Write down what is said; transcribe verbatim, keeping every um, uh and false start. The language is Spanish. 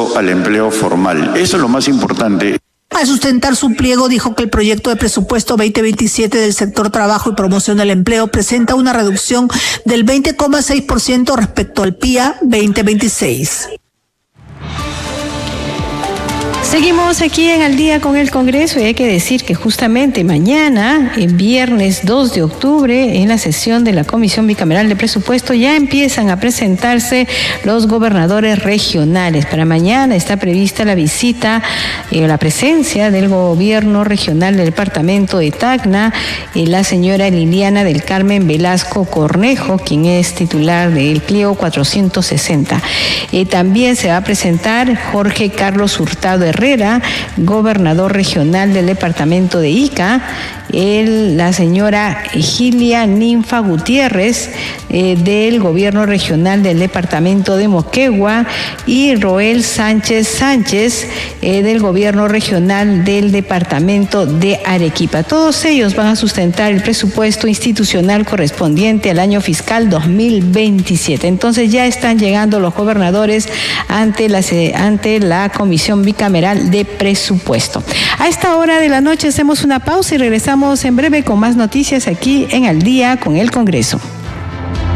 acceso al empleo formal. Eso es lo más importante. Al sustentar su pliego, dijo que el proyecto de presupuesto veinte veintisiete del sector trabajo y promoción del empleo presenta una reducción del veinte coma seis por ciento respecto al P I A veinte veintiséis. Seguimos aquí en Al Día con el Congreso y hay que decir que justamente mañana, el viernes dos de octubre, en la sesión de la Comisión Bicameral de Presupuesto ya empiezan a presentarse los gobernadores regionales. Para mañana está prevista la visita, eh, la presencia del gobierno regional del departamento de Tacna, eh, la señora Liliana del Carmen Velasco Cornejo, quien es titular del pliego cuatrocientos sesenta. Eh, también se va a presentar Jorge Carlos Hurtado Herrera, gobernador regional del departamento de Ica, el, la señora Gilia Ninfa Gutiérrez eh, del gobierno regional del departamento de Moquegua y Roel Sánchez Sánchez eh, del gobierno regional del departamento de Arequipa. Todos ellos van a sustentar el presupuesto institucional correspondiente al año fiscal dos mil veintisiete. Entonces ya están llegando los gobernadores ante la, ante la Comisión Bicameral de Presupuesto. A esta hora de la noche hacemos una pausa y regresamos en breve con más noticias aquí en Al Día con el Congreso.